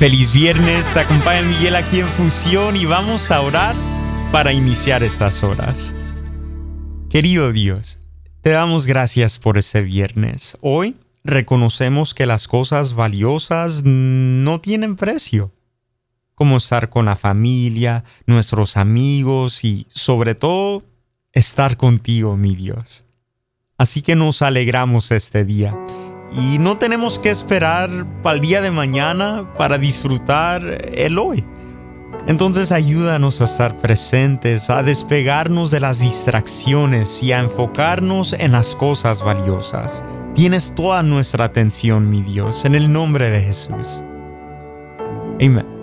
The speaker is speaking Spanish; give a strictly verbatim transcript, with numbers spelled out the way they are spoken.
Feliz viernes, te acompaña Miguel aquí en Fusión y vamos a orar para iniciar estas horas. Querido Dios, te damos gracias por este viernes. Hoy reconocemos que las cosas valiosas no tienen precio, como estar con la familia, nuestros amigos y sobre todo estar contigo, mi Dios. Así que nos alegramos este día. Y no tenemos que esperar para el día de mañana para disfrutar el hoy. Entonces ayúdanos a estar presentes, a despegarnos de las distracciones y a enfocarnos en las cosas valiosas. Tienes toda nuestra atención, mi Dios, en el nombre de Jesús. Amén.